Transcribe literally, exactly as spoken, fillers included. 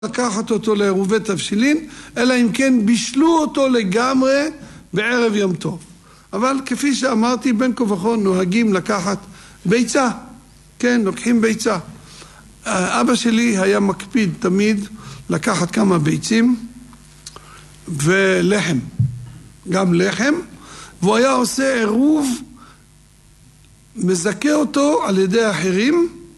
לקחת אותו לעירובי תבשילין, אלא אם כן בישלו אותו לגמרי בערב יום טוב. אבל כפי שאמרתי, בין כה וכה נוהגים לקחת ביצה. כן, לוקחים ביצה. אבא שלי היה מקפיד תמיד לקחת כמה ביצים ולחם. גם לחם. והוא היה עושה עירוב, מזכה אותו על ידי אחרים,